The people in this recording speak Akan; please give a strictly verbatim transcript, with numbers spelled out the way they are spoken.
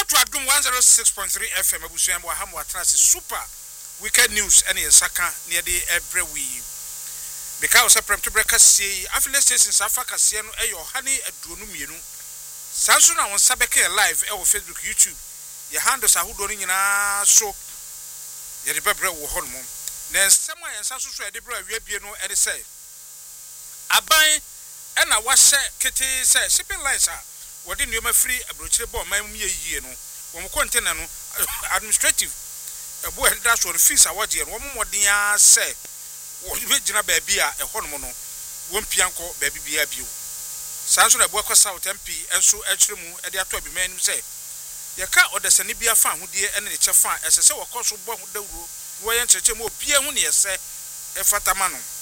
to Adum one oh six point three F M abusuan bo ha mo atrase super weekend news ene nsaka ne de every week because prem to break see affiliate stations Africa see no eyo ha ne aduonu mienu sanso na won sabeke live e wo Facebook YouTube ye handles ahodo ni nyina so ye de bebre wo ho no na nsem a yensanso so e de bra awiabie no e de say aban e na wa hye kete say shipping lines a wodi nneoma free abrochire bo man mu yeyie no wo mo container no administrative ebo e da so fees a wode no wo mo modin a say wo be gina ba bia e ho no no wo mpianko ba bibia bio sanso na ebo kwa South M P enso akire mu e de ato bi man say ye ka odesani bia fa hodie ene ne chefa esese wo koso bo ho dawuro wo ye ncheche mu obia hu ne yese e fatama no